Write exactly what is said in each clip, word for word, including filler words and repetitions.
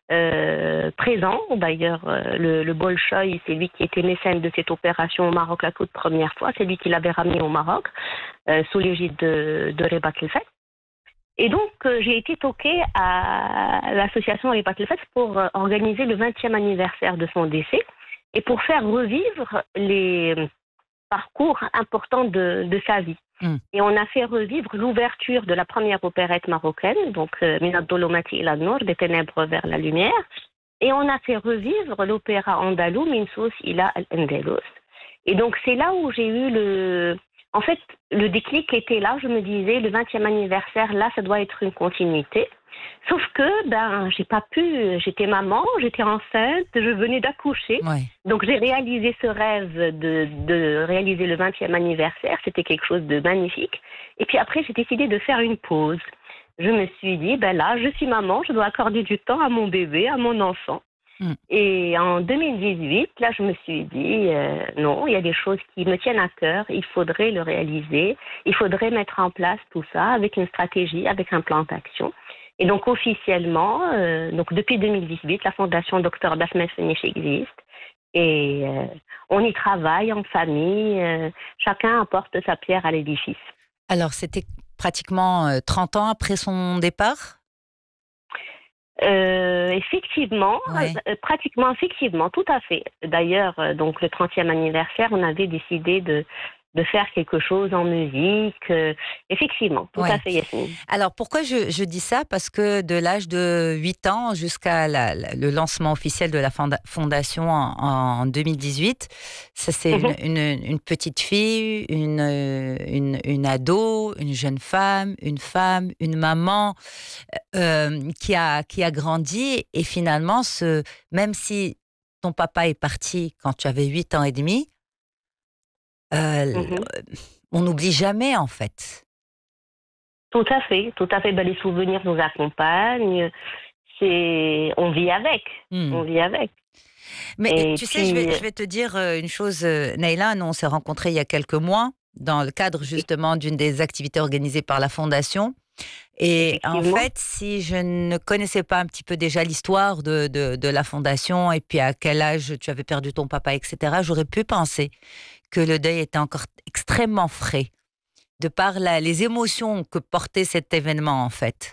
euh, présent. D'ailleurs, euh, le, le Bolchoï, c'est lui qui était mécène de cette opération au Maroc la toute première fois. C'est lui qui l'avait ramené au Maroc, euh, sous l'égide de, de Rebat El Fat. Et donc, euh, j'ai été toquée à l'association Rebat El Fat pour euh, organiser le vingtième anniversaire de son décès et pour faire revivre les parcours importants de, de sa vie. Mm. Et on a fait revivre l'ouverture de la première opérette marocaine, donc euh, Min ad-Dolomati ila an-Nour, des ténèbres vers la lumière. Et on a fait revivre l'opéra andalou Min Sous ila al-Andalus. Et donc, c'est là où j'ai eu le... En fait, le déclic était là, je me disais, le vingtième anniversaire, là, ça doit être une continuité. Sauf que, ben, j'ai pas pu, j'étais maman, j'étais enceinte, je venais d'accoucher. Ouais. Donc, j'ai réalisé ce rêve de, de réaliser le vingtième anniversaire. C'était quelque chose de magnifique. Et puis après, j'ai décidé de faire une pause. Je me suis dit, ben là, je suis maman, je dois accorder du temps à mon bébé, à mon enfant. Mm. Et en deux mille dix-huit, là, je me suis dit, euh, non, il y a des choses qui me tiennent à cœur, il faudrait le réaliser, il faudrait mettre en place tout ça avec une stratégie, avec un plan d'action. Et donc, officiellement, euh, donc depuis deux mille dix-huit, la Fondation Docteur Basmel Fenech existe. Et euh, on y travaille en famille, euh, chacun apporte sa pierre à l'édifice. Alors, c'était pratiquement euh, trente ans après son départ ? Euh, effectivement, ouais. euh, pratiquement effectivement, tout à fait. D'ailleurs, euh, donc le trentième anniversaire, on avait décidé de de faire quelque chose en musique. Euh, effectivement, tout ouais. à fait, Yasmine. Alors, pourquoi je, je dis ça ? Parce que de l'âge de huit ans jusqu'à la, la, le lancement officiel de la fonda- fondation en, en deux mille dix-huit, ça c'est mm-hmm. une, une, une petite fille, une, une, une ado, une jeune femme, une femme, une maman euh, qui, a, qui a grandi et finalement, ce, même si ton papa est parti quand tu avais huit ans et demi, Euh, mmh. on n'oublie jamais en fait. Tout à fait, tout à fait. Ben, les souvenirs nous accompagnent. C'est, on vit avec, mmh. on vit avec. Mais et tu puis... sais, je vais, je vais te dire une chose, Naïla. Nous, on s'est rencontrés il y a quelques mois dans le cadre justement d'une des activités organisées par la Fondation. Et en fait, si je ne connaissais pas un petit peu déjà l'histoire de, de, de la Fondation et puis à quel âge tu avais perdu ton papa, et cetera, j'aurais pu penser que le deuil était encore extrêmement frais, de par la, les émotions que portait cet événement, en fait.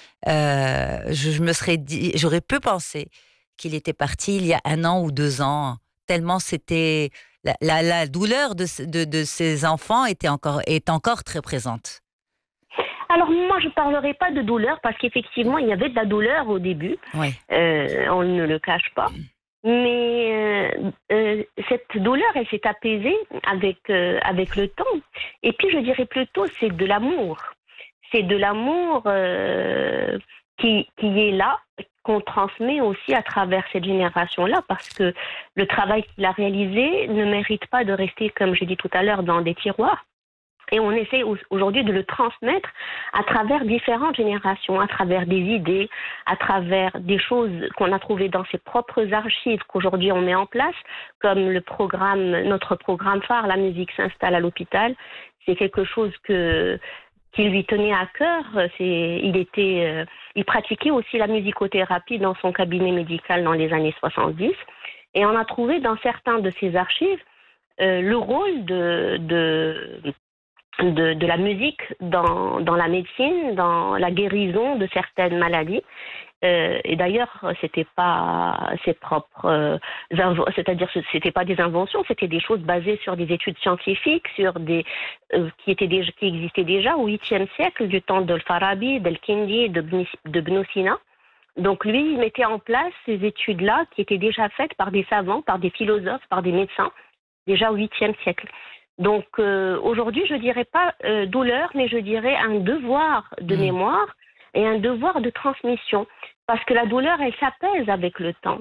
Euh, je, je me serais dit, j'aurais pu penser qu'il était parti il y a un an ou deux ans, tellement c'était... La, la, la douleur de, de, de ses enfants était encore, est encore très présente. Alors moi, je ne parlerai pas de douleur, parce qu'effectivement, il y avait de la douleur au début. Ouais. Euh, on ne le cache pas. Mais euh, euh, cette douleur, elle s'est apaisée avec, euh, avec le temps. Et puis, je dirais plutôt, c'est de l'amour. C'est de l'amour euh, qui, qui est là, qu'on transmet aussi à travers cette génération-là, parce que le travail qu'il a réalisé ne mérite pas de rester, comme j'ai dit tout à l'heure, dans des tiroirs. Et on essaie aujourd'hui de le transmettre à travers différentes générations, à travers des idées, à travers des choses qu'on a trouvées dans ses propres archives qu'aujourd'hui on met en place, comme le programme, notre programme phare, La musique s'installe à l'hôpital. C'est quelque chose que, qui lui tenait à cœur. C'est, il était, euh, il pratiquait aussi la musicothérapie dans son cabinet médical dans les années soixante-dix. Et on a trouvé dans certains de ses archives euh, le rôle de, de De, de la musique dans, dans la médecine, dans la guérison de certaines maladies. Euh, et d'ailleurs, c'était pas ses propres, euh, invo- c'est-à-dire que c'était pas des inventions, c'était des choses basées sur des études scientifiques, sur des euh, qui étaient déjà, qui existaient déjà au huitième siècle, du temps d'Al-Farabi, d'Al-Kindi, de, de Ibn Sina. Donc lui, il mettait en place ces études-là qui étaient déjà faites par des savants, par des philosophes, par des médecins, déjà au huitième siècle. Donc euh, aujourd'hui, je dirais pas euh, douleur, mais je dirais un devoir de mmh. mémoire et un devoir de transmission. Parce que la douleur, elle s'apaise avec le temps.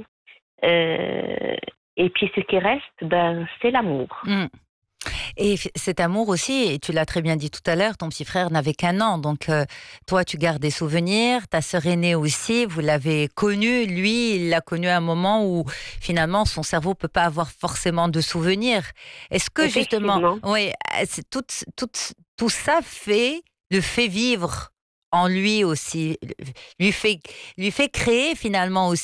Euh, et puis ce qui reste, ben, c'est l'amour. Mmh. Et cet amour aussi, et tu l'as très bien dit tout à l'heure, ton petit frère n'avait qu'un an, donc euh, toi tu gardes des souvenirs, ta sœur aînée aussi, vous l'avez connu, lui il l'a connu à un moment où finalement son cerveau ne peut pas avoir forcément de souvenirs. Est-ce que justement, oui, c'est tout, tout, tout ça fait, le fait vivre en lui aussi, lui fait, lui fait créer finalement aussi